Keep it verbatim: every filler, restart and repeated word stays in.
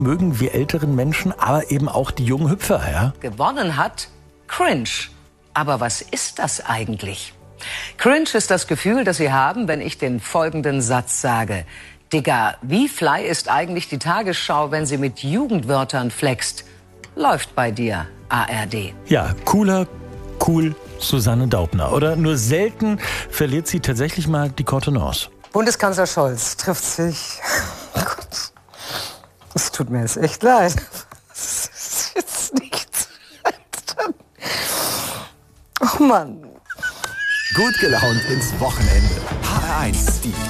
mögen wir älteren Menschen, aber eben auch die jungen Hüpfer, ja? Gewonnen hat Cringe. Aber was ist das eigentlich? Cringe ist das Gefühl, das Sie haben, wenn ich den folgenden Satz sage. Digga, wie fly ist eigentlich die Tagesschau, wenn sie mit Jugendwörtern flext? Läuft bei dir, A R D. Ja, cooler, cool, Susanne Daubner. Oder nur selten verliert sie tatsächlich mal die Kontenance. Bundeskanzler Scholz trifft sich. Oh Gott. Es tut mir jetzt echt leid. Das ist jetzt nichts. Oh Mann. Gut gelaunt ins Wochenende. H R eins, die